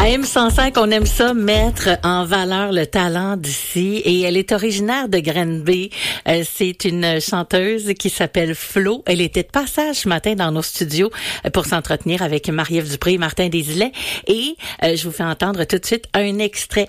À M105, on aime ça, mettre en valeur le talent d'ici. Et elle est originaire de Granby. C'est une chanteuse qui s'appelle Flo. Elle était de passage ce matin dans nos studios pour s'entretenir avec Marie-Ève Dupré et Martin Desilets. Et je vous fais entendre tout de suite un extrait